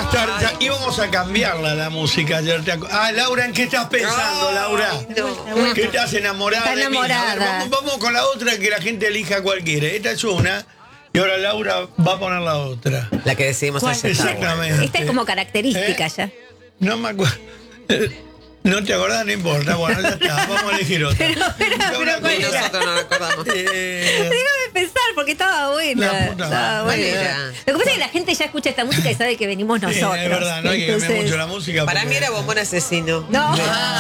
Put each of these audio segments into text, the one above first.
estar, íbamos a cambiarla la música ayer. Laura, ¿en qué estás pensando, Laura? No. ¿Qué estás enamorada? Está enamorada. De mí? A ver, vamos con la otra que la gente elija cualquiera. Esta es una. Y ahora Laura va a poner la otra. La que decidimos hacer. Exactamente. Esta es como característica ya. No me acuerdo. No te acordás, no importa. Bueno, ya está. Vamos a elegir otra. Pero Nosotros no recordamos. déjame pensar porque estaba buena. La puta Estaba madre. buena. Lo que pasa es que la gente ya escucha esta música y sabe que venimos nosotros. Es verdad, no hay que cambiar mucho la música. Para porque- mí era Bombón Asesino. No.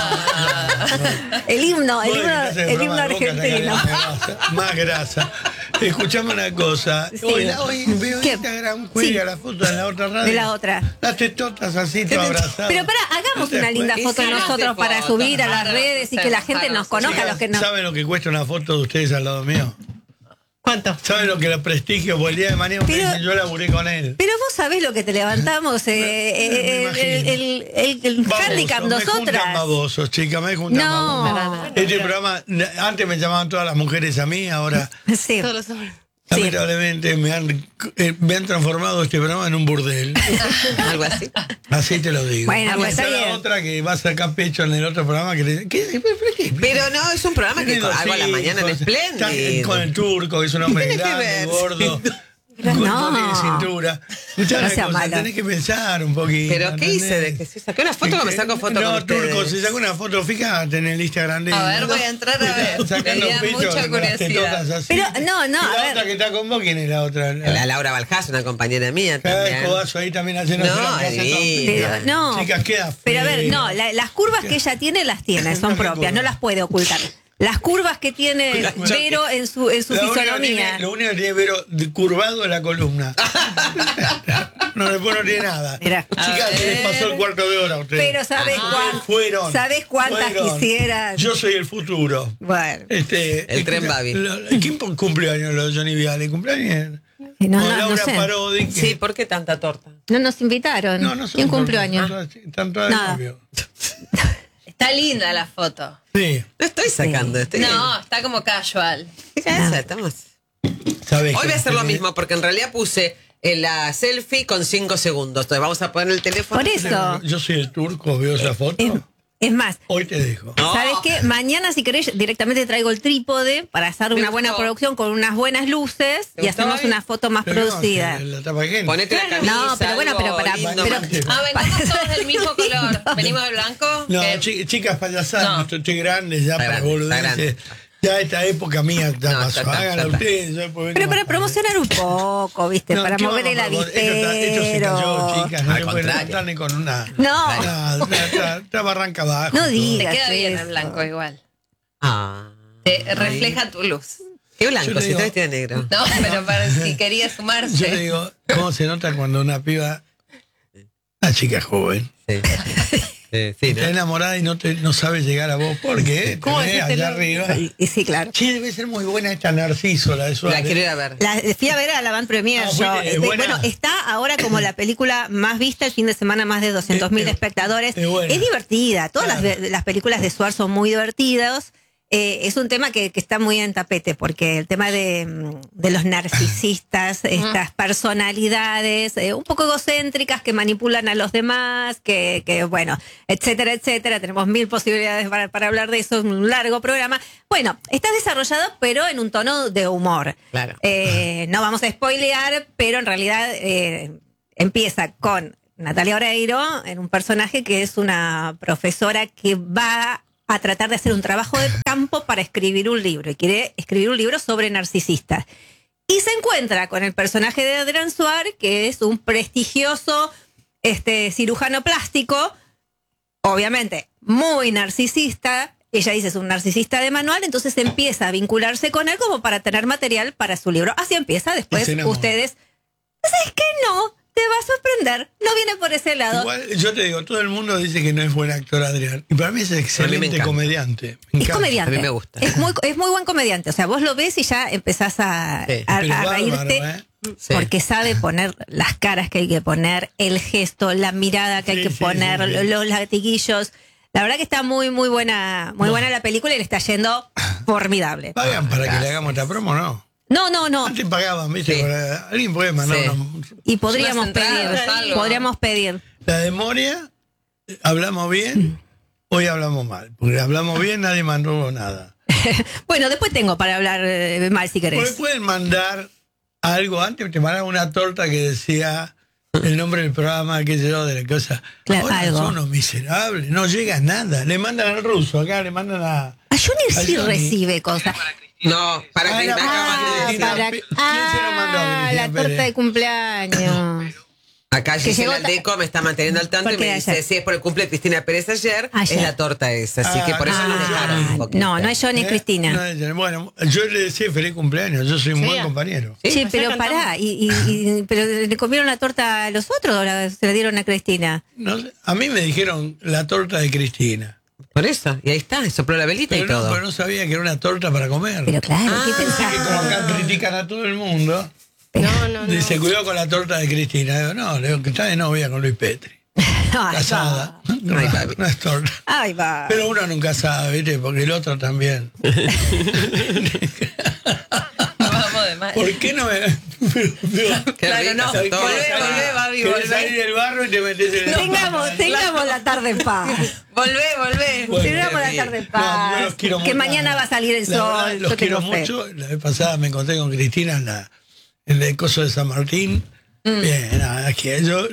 El himno argentino. Más grasa. Escuchame una cosa. Sí. Hoy veo ¿Qué? Instagram, cuelga Sí. la foto en la otra radio. De la otra. Las tetotas así, todo abrazado. Pero hagamos una linda foto Hicimos nosotros de para foto, subir a las claro, redes y que la gente nos conozca, los que no. ¿Saben lo que cuesta una foto de ustedes al lado mío? ¿Cuánto? ¿Saben lo que lo prestigio? Porque el día de mañana ustedes Pero- dicen, yo laburé con él. Pero vos sabés lo que te levantamos, Me imagino. el handicap, Me juntan nosotras. babosos, chicas, me juntan babosos. No. Este programa, antes me llamaban todas las mujeres a mí, ahora Sí. Todos los hombres. Sí. lamentablemente me han transformado este programa en un burdel. Algo así. Así te lo digo. Bueno, pues Esa está es la bien. otra que va a sacar pecho en el otro programa que le ¿qué? Pero no, es un programa que Digo, hago a la sí, mañana en está Espléndido. con el turco, que es un hombre ¿Qué tiene que grande, ver? gordo. Pero Con no. de cintura. Escuchá No una sea cosa, malo. tenés que pensar un poquito. ¿Pero qué hice? ¿entendés? ¿De que se saqué una foto o me saco foto No, con turco, ustedes? se sacó una foto, fíjate en el Instagram de A él, ver, ¿no? voy a entrar a ver. Me Sacando da pecho mucha con las curiosidad. tetotas así. Pero, no, ¿Y a la ver. otra que está con vos, ¿quién es la otra? La Laura Baljás, una compañera mía Cada también. codazo ahí también haciendo No, Pero, no. Chicas, queda Pero a ver, feo. no, las curvas que ella tiene las tiene, son propias, no las puede ocultar. Las curvas que tiene Vero en su fisonomía. Lo único que tiene Vero curvado es la columna. No, después no tiene nada. Mirá. Chicas, se les pasó el cuarto de hora a ustedes. Pero ¿sabés cuántas Fueron. quisieras? Yo soy el futuro. Bueno. El tren Babi. ¿Quién cumplió años los Johnny Viale? ¿Cumpleaños? No, Con no Laura sé. Parodi. que- Sí, ¿por qué tanta torta? No nos invitaron. No, no son ¿Quién cumplió tortas, años? Están todas de Nada. novio. Está linda la foto. Sí. No estoy sacando, estoy. No, está como casual. Esa, estamos. ¿Sabés Hoy que voy a hacer lo tenés- mismo porque en realidad puse la selfie con 5 segundos. Entonces vamos a poner el teléfono. Por eso. Yo soy el turco, veo esa foto. Es más, Hoy te dejo. No. ¿sabes qué? Mañana, si querés, directamente traigo el trípode para hacer Me una buena gustó. producción con unas buenas luces ¿Te y gustó, hacemos Babi? una foto más Pero no, producida. la tapa ajena. Ponete la camisa. No, pero bueno, pero algo para- lindo. pero- Ah, vengamos todos del mismo color. ¿Venimos de blanco? No, ¿Qué? chicas payasadas, No. estoy grande ya Está para grande, está boludeces. grande. Ya esta época mía ya No, pasó. ya está, Háganla ya está. ustedes. yo después vengo Pero para más tarde. promocionar un poco, ¿viste? No, para ¿qué mover el vamos a hacer? Esto se cayó, avispero. chicas. No Al se puede contrario. levantar ni con una. No, Está barranca abajo. no todo. Te digas queda bien eso. el blanco igual. Ah. Te refleja tu luz. Qué Yo blanco, le si digo- ustedes tienen negro. No, pero para si quería Yo sumarse. le digo, ¿cómo se nota cuando una piba, una chica joven, Sí. Sí, está ¿no? enamorada y no sabe llegar a vos? Porque ¿Cómo tenés decírtelo? allá arriba. Y sí, claro. Che, debe ser muy buena esta Narciso, la de La Suárez. quiero ir a ver. Fui a ver a la Van Premier. Ah, yo. fuiste, buena. Bueno, está ahora como la película más vista el fin de semana, más de 200.000 espectadores. es buena. Es divertida. Todas Claro. las películas de Suárez son muy divertidas. Es un tema que está muy en tapete, porque el tema de los narcisistas, estas personalidades un poco egocéntricas que manipulan a los demás, que bueno, etcétera, etcétera. Tenemos 1000 posibilidades para hablar de eso, es un largo programa. Bueno, está desarrollado, pero en un tono de humor. Claro. No vamos a spoilear, pero en realidad empieza con Natalia Oreiro en un personaje que es una profesora que va a tratar de hacer un trabajo de campo para escribir un libro y quiere escribir un libro sobre narcisistas. Y se encuentra con el personaje de Adrián Suárez, que es un prestigioso cirujano plástico, obviamente muy narcisista. Ella dice es un narcisista de manual, entonces empieza a vincularse con él como para tener material para su libro. Así empieza, después Se enamora. ustedes... ¿Sabes qué? No, te va a sorprender. No viene por ese lado. Igual, yo te digo, todo el mundo dice que no es buen actor Adrián. Y para mí es excelente encanta. comediante. Me Es encanta. comediante. A mí me gusta. Es muy buen comediante. O sea, vos lo ves y ya empezás a Sí. Pero a bárbaro, reírte. ¿eh? Sí. Porque sabe poner las caras que hay que poner, el gesto, la mirada que hay Sí, que sí, poner, sí, sí. los latiguillos. La verdad que está muy buena la película y le está yendo formidable. Pagan para que le hagamos esta promo, ¿no? No. Antes pagaban, ¿viste? Sí. Alguien puede mandar Sí. Y podríamos Unas entradas, pedir. algo. Podríamos pedir. La de Moria, hablamos bien, hoy hablamos mal. Porque hablamos bien, nadie mandó nada. Bueno, después tengo para hablar mal si Porque querés. pueden mandar algo antes, te mandaban una torta que decía el nombre del programa, qué sé yo, de la cosa. Claro, Ahora algo. son unos miserables, no llega nada. Le mandan al ruso, acá le mandan a... A Johnny sí Johnny. recibe cosas. No, para que me acaban de decir. ¿Quién se lo mandó a Cristina La torta Pérez? de cumpleaños. Acá Que Gisela llegó Aldeco me está manteniendo al tanto y ¿Por qué me dice, ayer? si es por el cumple de Cristina Pérez ayer, Ayer. es la torta esa. Así que por eso nos dejaron un poquito. No es Johnny Cristina. No, bueno, yo le decía feliz cumpleaños, yo soy un buen compañero. Sí, Sí, ayer pero cantamos. pará, ¿pero le comieron la torta a los otros o se la dieron a Cristina? No sé, a mí me dijeron la torta de Cristina, Por eso, y ahí está, sopló la velita y todo. pero no sabía que era una torta para comer. Pero claro, ¿qué Que como pensás? acá critican a todo el mundo, No. dice, cuidado con la torta de Cristina. Digo, no, le digo que está de novia con Luis Petri. Ay, Casada. va. No, Ay, va. no es torta. Ay, va. Pero uno nunca sabe, ¿viste? Porque el otro también. Vamos de mal. ¿Por qué no me.? Qué Claro, rica no. esa torta. Volvé, Babi, Querés volvé. salir del barro y te metes en el. Tengamos la tarde en paz. Volvé. Bueno, Tengamos la qué tarde en No, paz. yo los quiero Que mucho. mañana va a salir el La verdad, sol. los Yo quiero tengo fe. mucho. La vez pasada me encontré con Cristina en el coso de San Martín. Bien, nada, que yo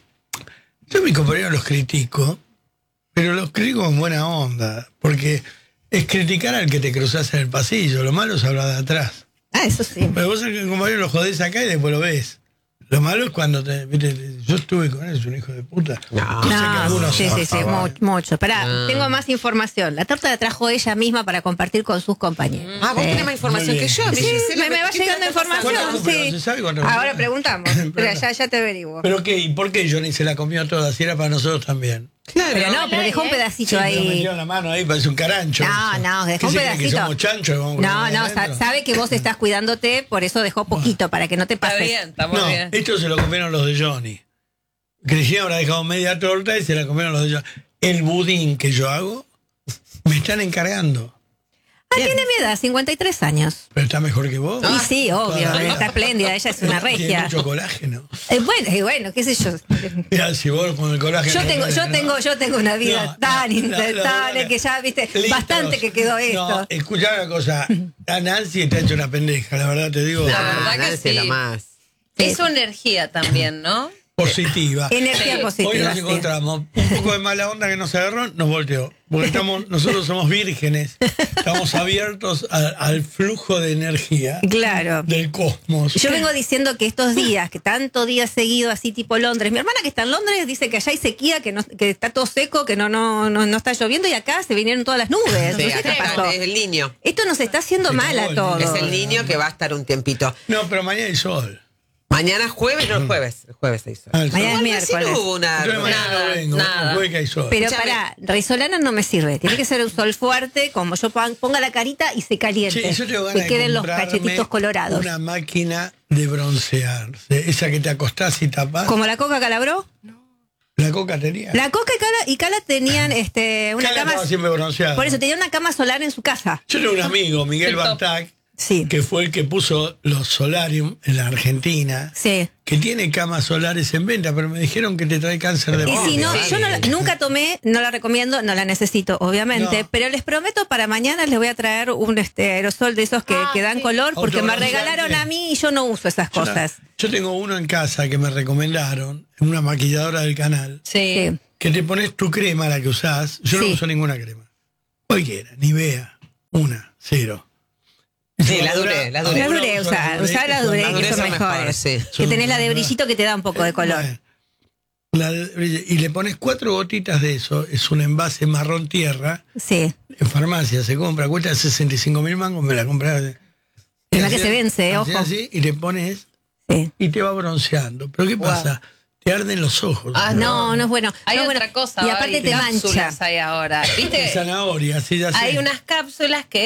mis compañeros los critico, pero los critico con buena onda, porque es criticar al que te cruzas en el pasillo. Lo malo es hablar de atrás. Ah, eso sí. Pero vos al compañero lo jodés acá y después lo ves. Lo malo es cuando ¿viste? Yo estuve con él, es un hijo de puta. No. Cosa que algunos Sí, saben. mucho. Pará, Ah. tengo más información. La torta la trajo ella misma para compartir con sus compañeros. Ah, vos Sí. tenés más información Muy que bien. yo. Sí, Gisela, me va ¿qué llegando te está pasando? información, ¿Cuánto? Pero sí. no se sabe cuánto. Ahora preguntamos. Pero ya te averiguo. ¿Pero qué? ¿Y por qué Johnny se la comió toda? Si era para nosotros también. Claro. Pero no, pero dejó un pedacito Sí, pero ahí. metió la mano ahí, parece un carancho. No, eso. dejó ¿Qué un se cree, que pedacito. somos chanchos? Vamos con No, la mano adentro? sabe que vos estás cuidándote, por eso dejó poquito, para que no te Está pases. bien, está muy No, bien. esto se lo comieron los de Johnny. Cristina habrá dejado media torta y se la comieron los de Johnny. El budín que yo hago, me están encargando. Ah, tiene mi edad, 53 años. Pero está mejor que vos. Y sí, obvio, Toda la vida. está espléndida, ella es una Tiene regia. mucho colágeno. Bueno, qué sé yo. Mira, si vos con el colágeno. Yo tengo una vida No, tan no, intentable que ya, viste, Listo. bastante que quedó No, esto. escuchá una cosa. A Nancy te ha hecho una pendeja, la verdad te digo. La verdad que Nancy es sí. la más. Es su energía también, ¿no? Positiva. Energía Sí. positiva. Hoy nos sí. encontramos un poco de mala onda que nos agarró, nos volteó. Porque nosotros somos vírgenes, estamos abiertos al flujo de energía Claro. del cosmos. Yo vengo diciendo que estos días, que tantos días seguidos así tipo Londres, mi hermana que está en Londres dice que allá hay sequía, que está todo seco, que no está lloviendo y acá se vinieron todas las nubes. Sí, No sé qué acá pasó. es el niño. Esto nos está haciendo Se mal a acabó el todos. Es el niño que va a estar un tiempito. No, pero mañana hay sol. Mañana jueves, no el jueves. El jueves se hizo. Ah, el sol. Mañana es Bueno, así miércoles. no hubo una. Entonces mañana Nada, no vengo, nada. juegue que hay sol. Pero Escúchame. para Risolana no me sirve. Tiene que ser un sol fuerte, como yo ponga la carita y se caliente. Che, yo tengo ganas que de queden los comprarme cachetitos colorados. Una máquina de broncearse, esa que te acostás y tapás. Como la Coca Calabró. La Coca tenía. La Coca y Cala tenían una Cala cama. estaba siempre bronceada. Por eso tenía una cama solar en su casa. Yo tengo un amigo, Miguel El top. Bartac, Sí. que fue el que puso los solarium en la Argentina, Sí. que tiene camas solares en venta, pero me dijeron que te trae cáncer de Y mama. si no, sí. yo nunca tomé, no la recomiendo, no la necesito, obviamente, No. pero les prometo para mañana les voy a traer un aerosol de esos que dan color, porque me Autobronceante. regalaron a mí y yo no uso esas cosas. Yo tengo uno en casa que me recomendaron, en una maquilladora del canal, Sí. Sí. que te pones tu crema, la que usás. Yo no Sí. uso ninguna crema. Cualquiera, Nivea, una, cero. Sí, la duré, la duré. La duré, usar la duré, La que duré son son mejores. mejores, sí. Que tenés la de brillito que te da un poco de color. Y le pones 4 gotitas de eso, es un envase marrón tierra, Sí. en farmacia se compra, cuesta 65.000 mangos, me la compré. Es la que se vence, así, ojo. así, y le pones Sí. y te va bronceando. Pero ¿qué pasa? Te arden los ojos. Ah, No, no es bueno. Hay No es otra bueno. cosa. Y aparte Babi, te mancha. cápsulas hay ahora. De ¿Viste? zanahoria, así ya sé. Hay unas cápsulas que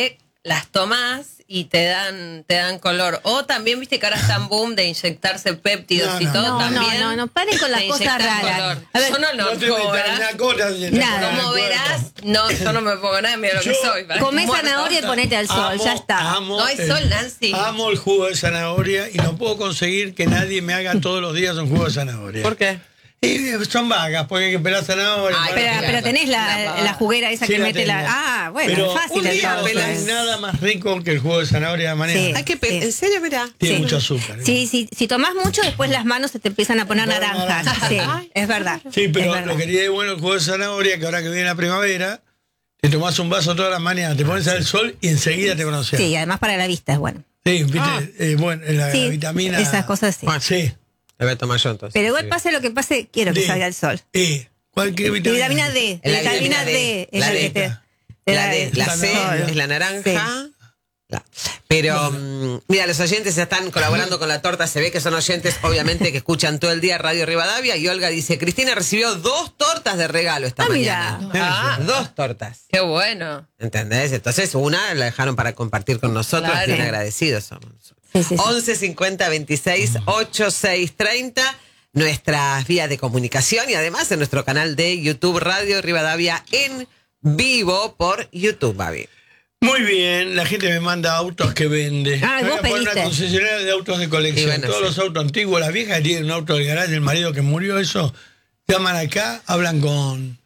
las tomás y te dan color. O también, viste que ahora están boom de inyectarse péptidos y todo también. No, paren con las te cosas inyectan raras. color. A ver, Yo no No te como metas verás. una cosa y Nada. Como verás, no, yo no me pongo nada, mira lo que Yo- soy. parece comé muerto. zanahoria y ponete al sol, ya está. No hay sol, Nancy. Amo el jugo de zanahoria y no puedo conseguir que nadie me haga todos los días un jugo de zanahoria. ¿Por qué? Y son vagas, porque hay que pelar zanahoria. Ay, Pero tenés la juguera esa Sí, que la mete tengo. la. Ah, bueno, Pero fácil un día entonces. no hay nada más rico que el jugo de zanahoria de la mañana. Sí. Hay que Sí. ¿En serio, mira? Tiene Sí. mucho azúcar. Sí, si tomás mucho, después las manos se te empiezan a poner Poner naranjas. naranja. Sí, es verdad. Sí, es pero verdad. lo que tiene bueno el jugo de zanahoria, que ahora que viene la primavera, te tomás un vaso todas las mañanas, te pones al sol y enseguida te conoces. Sí, además para la vista es bueno. Sí, viste, bueno, la Sí, vitamina. esas cosas sí. Sí. La voy a tomar yo entonces. Pero igual Sí. pase lo que pase, quiero que D. salga el sol. Cualquier Y vitamina. vitamina D. La Vitamina vitamina D. D. Es La la D. que te La da D, el la C sol. es la naranja. Sí. La- Pero, mira, los oyentes están colaborando con la torta. Se ve que son oyentes, obviamente, que escuchan todo el día Radio Rivadavia. Y Olga dice, Cristina recibió 2 tortas de regalo esta Ah, mañana. mira. 2 tortas. Qué bueno. ¿Entendés? Entonces, una la dejaron para compartir con nosotros. Claro. Bien agradecidos somos. Sí, sí, sí. 11 50 26 86 30. Nuestras vías de comunicación y además en nuestro canal de YouTube Radio Rivadavia en vivo por YouTube, Babi. Muy bien, la gente me manda autos que vende. Ah, Voy vos a poner pediste. una concesionaria de autos de colección. Y bueno, Todos sí. los autos antiguos, las viejas que tienen un auto del garaje, el marido que murió, eso, llaman acá, hablan con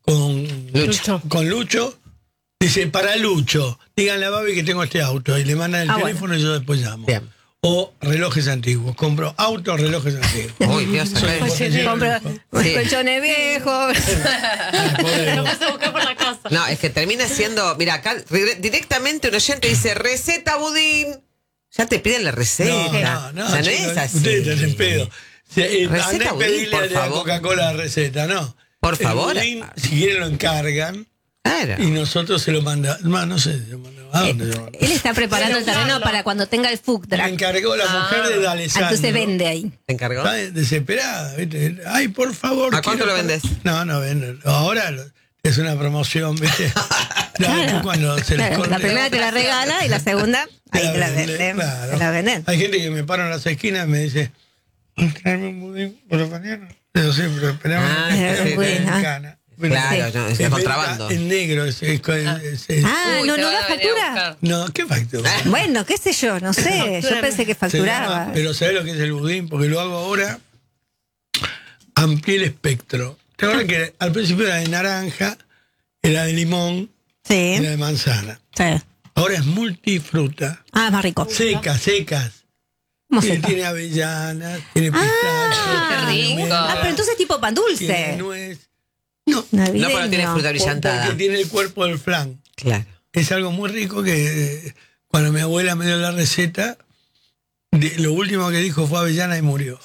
Lucho. con Lucho. Dice, para Lucho, díganle a Babi que tengo este auto. Y le mandan el Ah, teléfono y yo después llamo. Bien. O relojes antiguos. Compro autos, relojes antiguos. Uy, Dios, a ver. Compro Sí. colchones viejos. Pobre. vas a buscar por la casa. No, es que termina siendo, mira, acá directamente un oyente dice, receta budín. Ya te piden la receta. No, O sea, no chicos, es así. ustedes están en pedo. Receta Andá y budín, pedirle por a la favor. Coca-Cola la receta, no. Por El favor. budín, si quieren lo encargan Claro. y nosotros se lo mandamos. No sé, yo mando. ¿A dónde yo mando? Él está preparando el terreno para cuando tenga el food Me truck. encargó la mujer de D'Alessandro. Entonces vende ahí. ¿Te encargó? Está desesperada, ¿viste? Ay, por favor. ¿A cuánto quiero- lo vendes? No vendo. Ahora es una promoción, ¿viste? Claro. Cuando se les Claro, corte la primera te la regala y la segunda ahí te la venden. claro. Te la venden. Hay gente que me para en las esquinas y me dice, tráeme un budín por la mañana. Yo siempre esperamos. Ah, sí, budín, ah. Claro, no, es de contrabando. En negro. Ah, Uy, no te van da a venir a factura. buscar. No, ¿qué factura? Bueno, qué sé yo, no sé. Yo pensé que Se facturaba. llama- pero ¿sabes lo que es el budín? Porque lo hago ahora. Amplié el espectro. ¿Te acuerdas que al principio era de naranja, era de limón, Sí. era de manzana? Sí. Ahora es multifruta. Ah, es más rico. Secas. ¿Cómo Tiene, sepa? tiene avellanas, tiene pistacho, qué tiene rico. almendra, Ah, pero entonces tipo pan tiene dulce. nuez. No, Navideño. No, porque tiene fruta brillantada. porque tiene el cuerpo del flan. Claro. Es algo muy rico que cuando mi abuela me dio la receta, lo último que dijo fue avellana y murió.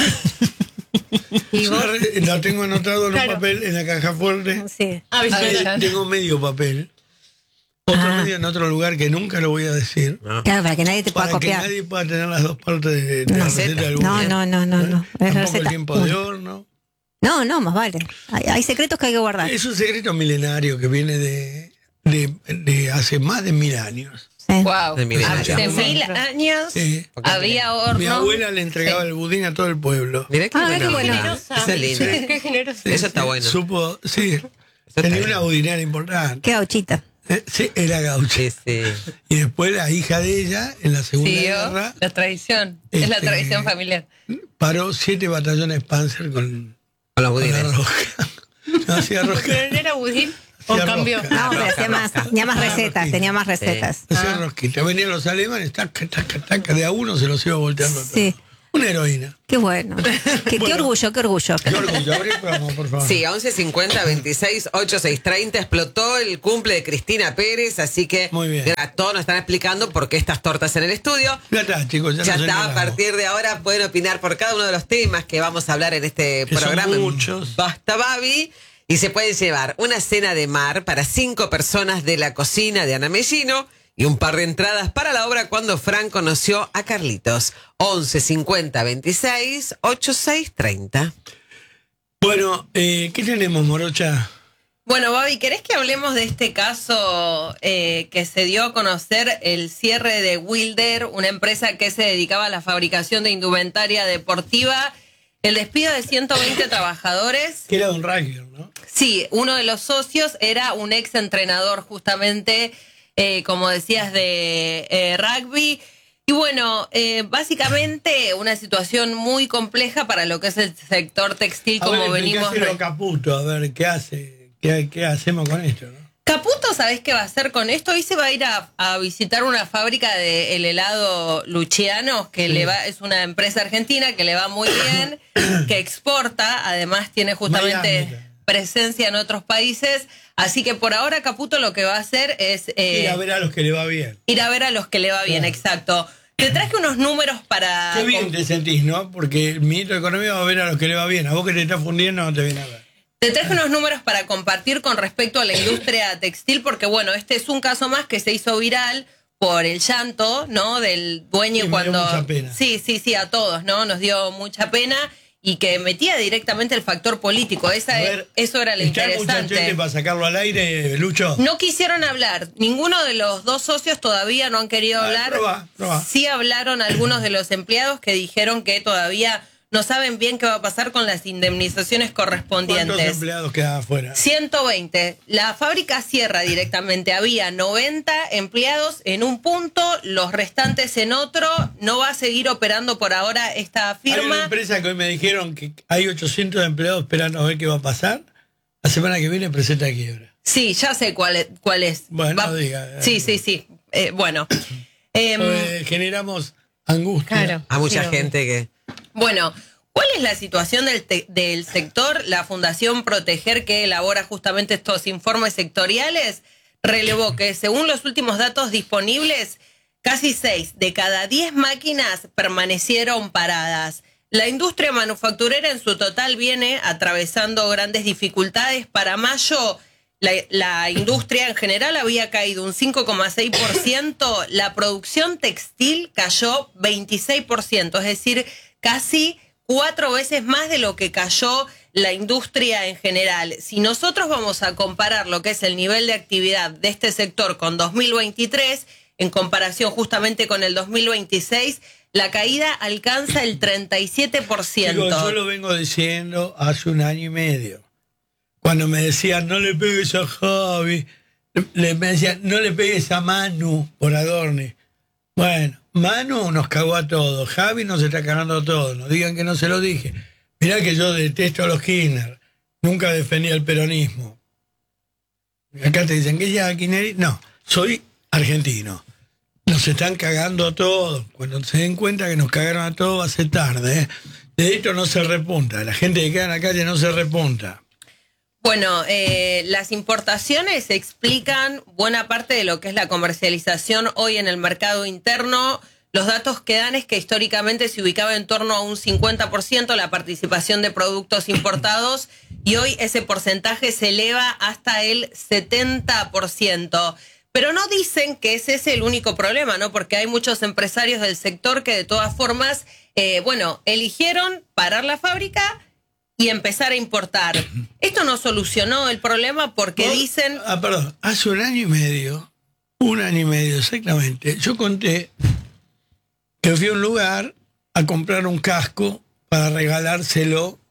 ¿Y vos? Lo tengo anotado en un Claro. papel en la caja fuerte. Sí. Tengo medio papel. Otro Ah. medio en otro lugar que nunca lo voy a decir. No. Claro, para que nadie te pueda Para que copiar. nadie pueda tener las dos partes de la No. receta del No, budín. no, no, no, no. Es Tampoco receta. el tiempo de horno. No, más vale. Hay secretos que hay que guardar. Es un secreto milenario que viene de hace más de 1000 años. Sí. Wow. De milenario. Hace 1000 años Sí. había horno. Mi abuela le entregaba el budín a todo el pueblo. Mirá qué Ah, qué bueno. bueno. Esa es linda. Qué generosa. Eso está bueno. Supo, sí. está Tenía bien. una budinera importante. Qué gauchita. Sí, era gaucha. Sí, sí. Y después la hija de ella, en la Segunda Siguió Guerra, la tradición. Es la Este, tradición familiar. paró 7 batallones Panzer con Con los la budines. rosca. No hacía rosca. ¿Pero no era budín? ¿O Hacía cambió? rosca. No, pero rosca, hacía más, rosca. tenía más Ah, recetas, rosquita. tenía más recetas. Hacía rosquita. Venían los alemanes, taca, taca, taca, de a uno se los iba volteando. a todos. Sí. Una heroína. Qué bueno. Qué Bueno. orgullo, qué orgullo. Qué orgullo. Abrí el programa, por favor. Sí, 11 50 26 86 30 explotó el cumple de Cristina Pérez, así que Muy bien. mira, todos nos están explicando por qué estas tortas en el estudio. Ya está, chicos. Ya, Ya nos está, a enteramos. partir de ahora pueden opinar por cada uno de los temas que vamos a hablar en este Que son programa. en muchos. Basta Babi. Y se pueden llevar una cena de mar para 5 personas de la cocina de Ana Mellino y un par de entradas para la obra Cuando Fran conoció a Carlitos. 11 50 26 86 30. Bueno, ¿qué tenemos, Morocha? Bueno, Babi, ¿querés que hablemos de este caso que se dio a conocer, el cierre de Wilder, una empresa que se dedicaba a la fabricación de indumentaria deportiva, el despido de 120 trabajadores? Que era un rugby, ¿no? Sí, uno de los socios era un ex entrenador justamente, como decías, de rugby. Y bueno, básicamente una situación muy compleja para lo que es el sector textil, como venimos... Caputo, a ver, ¿qué hace? ¿Qué hacemos con esto, no? Caputo, ¿sabés qué va a hacer con esto? Hoy se va a ir a visitar una fábrica de el helado Luciano, que es una empresa argentina que le va muy bien, que exporta, además tiene justamente Miami. Presencia en otros países, así que por ahora Caputo lo que va a hacer es... Ir a ver a los que le va bien. Ir a ver a los que le va bien, Claro. exacto. Te traje unos números para... Qué bien te sentís, ¿no? Porque el ministro de Economía va a ver a los que le va bien. A vos que te estás fundiendo no te viene a ver. Te traje unos números para compartir con respecto a la industria textil, porque bueno, este es un caso más que se hizo viral por el llanto, ¿no? Del dueño Sí, me cuando... dio mucha pena. Sí, a todos, ¿no? Nos dio mucha pena y que metía directamente el factor político. A ver, Eso era lo ¿está mucha interesante. gente para sacarlo al aire, Lucho? No quisieron hablar. Ninguno de los dos socios todavía no han querido hablar. Probá. Sí hablaron algunos de los empleados que dijeron que todavía no saben bien qué va a pasar con las indemnizaciones correspondientes. ¿Cuántos empleados quedan afuera? 120. La fábrica cierra directamente. Había 90 empleados en un punto, los restantes en otro. No va a seguir operando por ahora esta Hay una firma. empresa que hoy me dijeron que hay 800 empleados esperando a ver qué va a pasar. La semana que viene presenta quiebra. Sí, ya sé cuál es. Bueno, no diga. Sí. Bueno. Generamos angustia. Claro. A mucha Sí, gente que... Bueno, ¿cuál es la situación del sector? La Fundación Proteger, que elabora justamente estos informes sectoriales, relevó que según los últimos datos disponibles, casi 6 de cada 10 máquinas permanecieron paradas. La industria manufacturera en su total viene atravesando grandes dificultades. Para mayo, la industria en general había caído un 5,6%, la producción textil cayó 26%, es decir, casi 4 veces más de lo que cayó la industria en general. Si nosotros vamos a comparar lo que es el nivel de actividad de este sector con 2023, en comparación justamente con el 2026, la caída alcanza el 37%. Digo, yo lo vengo diciendo hace 1 año y medio. Cuando me decían, no le pegues a Javi, me decían, no le pegues a Manu por Adorni. Bueno, Manu nos cagó a todos, Javi nos está cagando a todos, no digan que no se lo dije. Mirá que yo detesto a los Kirchner, nunca defendí el peronismo. Acá te dicen que ya Kirchner, no, soy argentino. Nos están cagando a todos. Cuando se den cuenta que nos cagaron a todos va a ser tarde. De esto no se repunta, la gente que queda en la calle no se repunta. Bueno, las importaciones explican buena parte de lo que es la comercialización hoy en el mercado interno. Los datos que dan es que históricamente se ubicaba en torno a un 50% la participación de productos importados y hoy ese porcentaje se eleva hasta el 70%. Pero no dicen que ese es el único problema, ¿no? Porque hay muchos empresarios del sector que de todas formas, eligieron parar la fábrica y empezar a importar. Esto no solucionó el problema porque dicen... Perdón, hace 1 año y medio, exactamente, yo conté que fui a un lugar a comprar un casco para regalárselo.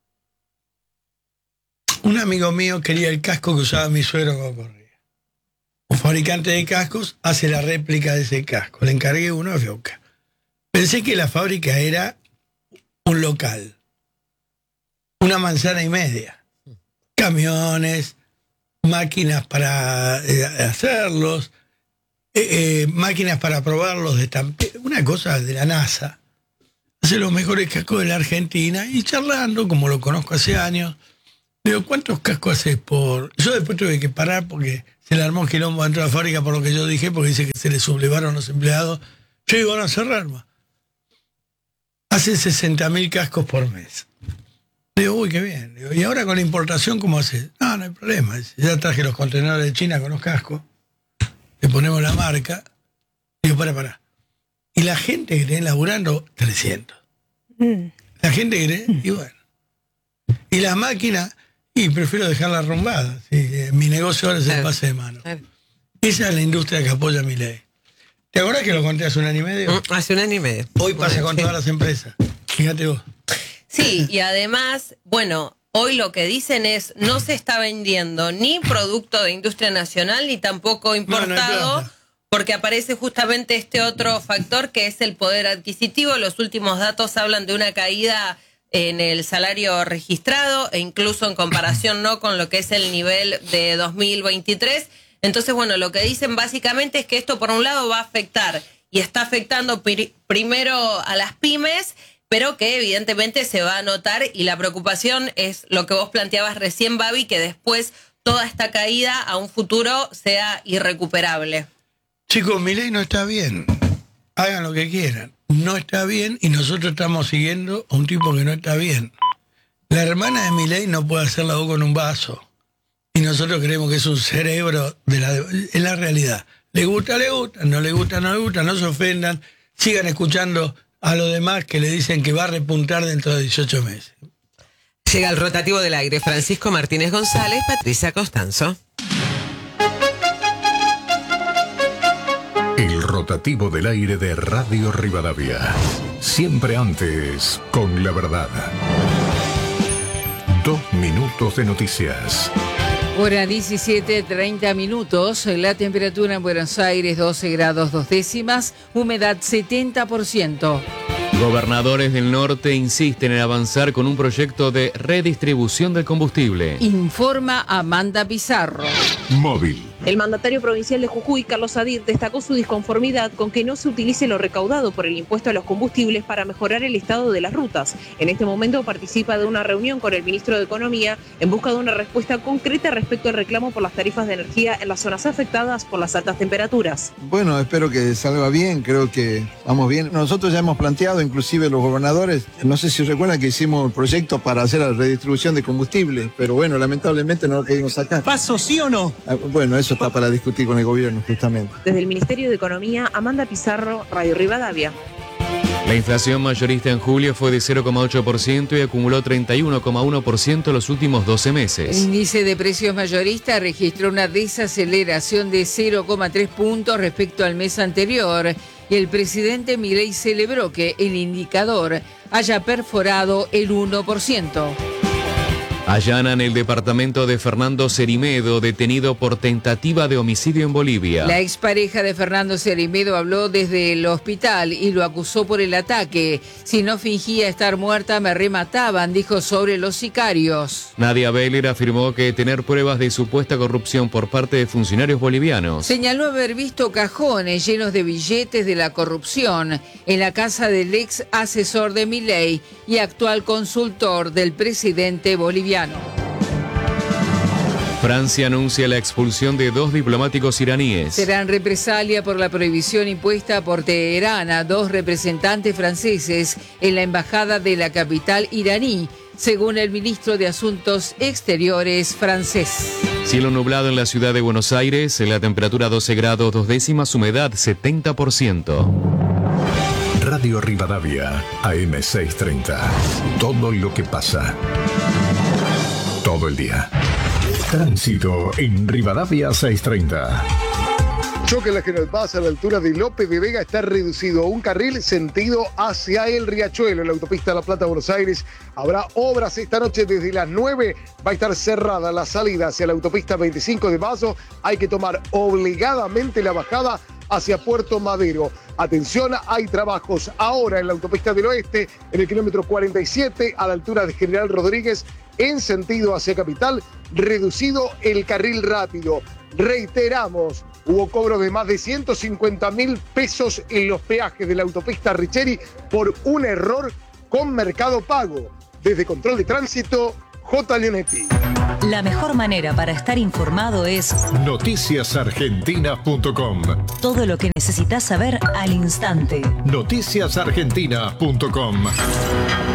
Un amigo mío quería el casco que usaba mi suegro cuando corría. Un fabricante de cascos hace la réplica de ese casco. Le encargué uno de Fioca. Pensé que la fábrica era un local. 1,5 manzanas. Camiones, máquinas para hacerlos, máquinas para probarlos de estampillas, una cosa de la NASA. Hace los mejores cascos de la Argentina y charlando, como lo conozco hace años, digo, ¿cuántos cascos haces por...? Yo después tuve que parar porque se le armó un quilombo dentro de la fábrica por lo que yo dije, porque dice que se le sublevaron los empleados. Yo digo, van a cerrar más. Hace 60.000 cascos por mes. Digo, uy, qué bien. Digo, ¿y ahora con la importación cómo haces? No, no hay problema. Ya traje los contenedores de China con los cascos. Le ponemos la marca. Digo, para. Y la gente que tiene laburando, 300. La gente que tiene, y bueno. Y las máquinas, Y prefiero dejarla arrumbada. Sí, mi negocio ahora es el pase de mano. Esa es la industria que apoya a Milei. ¿Te acuerdas que lo conté hace 1 año y medio? Hace 1 año y medio. Hoy pasa con todas las empresas. Fíjate vos. Sí, y además, bueno, hoy lo que dicen es no se está vendiendo ni producto de industria nacional ni tampoco importado, plata. porque aparece justamente este otro factor que es el poder adquisitivo. Los últimos datos hablan de una caída en el salario registrado e incluso en comparación no con lo que es el nivel de 2023. Entonces, bueno, lo que dicen básicamente es que esto por un lado va a afectar y está afectando primero a las pymes, pero que evidentemente se va a notar, y la preocupación es lo que vos planteabas recién, Babi, que después toda esta caída a un futuro sea irrecuperable. Chicos, Milei no está bien. Hagan lo que quieran. No está bien y nosotros estamos siguiendo a un tipo que no está bien. La hermana de Milei no puede hacer la boca en un vaso. Y nosotros creemos que es un cerebro es la realidad. Le gusta, no le gusta, no se ofendan. Sigan escuchando a los demás que le dicen que va a repuntar dentro de 18 meses. Llega el rotativo del aire. Francisco Martínez González, Patricia Costanzo. El rotativo del aire de Radio Rivadavia. Siempre antes, con la verdad. 2 minutos de noticias. Hora 17:30 minutos. La temperatura en Buenos Aires 12 grados 2 décimas. Humedad 70%. Gobernadores del norte insisten en avanzar con un proyecto de redistribución del combustible. Informa Amanda Pizarro. Móvil. El mandatario provincial de Jujuy, Carlos Sadir, destacó su disconformidad con que no se utilice lo recaudado por el impuesto a los combustibles para mejorar el estado de las rutas. En este momento participa de una reunión con el ministro de Economía en busca de una respuesta concreta respecto al reclamo por las tarifas de energía en las zonas afectadas por las altas temperaturas. Bueno, espero que salga bien, creo que vamos bien. Nosotros ya hemos planteado, inclusive los gobernadores, no sé si recuerdan que hicimos un proyecto para hacer la redistribución de combustible, pero bueno, lamentablemente no lo queremos sacar. ¿Paso sí o no? Bueno, eso está para discutir con el gobierno, justamente. Desde el Ministerio de Economía, Amanda Pizarro, Radio Rivadavia. La inflación mayorista en julio fue de 0,8% y acumuló 31,1% los últimos 12 meses. El índice de precios mayorista registró una desaceleración de 0,3 puntos respecto al mes anterior, y el presidente Milei celebró que el indicador haya perforado el 1%. Allanan el departamento de Fernando Cerimedo, detenido por tentativa de homicidio en Bolivia. La expareja de Fernando Cerimedo habló desde el hospital y lo acusó por el ataque. Si no fingía estar muerta, me remataban, dijo sobre los sicarios. Nadia Beller afirmó que tener pruebas de supuesta corrupción por parte de funcionarios bolivianos. Señaló haber visto cajones llenos de billetes de la corrupción en la casa del ex asesor de Milei y actual consultor del presidente boliviano. Francia anuncia la expulsión de 2 diplomáticos iraníes. Será en represalia por la prohibición impuesta por Teherán a 2 representantes franceses en la embajada de la capital iraní, según el ministro de Asuntos Exteriores francés. Cielo nublado en la ciudad de Buenos Aires, la temperatura 12 grados 2 décimas, humedad 70%. Radio Rivadavia, AM 630. Todo lo que pasa. Todo el día. Tránsito en Rivadavia 630. Choque en la General Paz a la altura de López de Vega está reducido a un carril sentido hacia el Riachuelo. En la autopista La Plata, Buenos Aires, habrá obras esta noche desde las 9. Va a estar cerrada la salida hacia la autopista 25 de Mayo. Hay que tomar obligadamente la bajada hacia Puerto Madero. Atención, hay trabajos ahora en la autopista del Oeste, en el kilómetro 47, a la altura de General Rodríguez, en sentido hacia Capital, reducido el carril rápido. Reiteramos, hubo cobro de más de 150.000 pesos en los peajes de la autopista Richeri por un error con Mercado Pago. Desde Control de Tránsito, J. Leonetti. La mejor manera para estar informado es noticiasargentina.com. Todo lo que necesitas saber al instante. Noticiasargentina.com.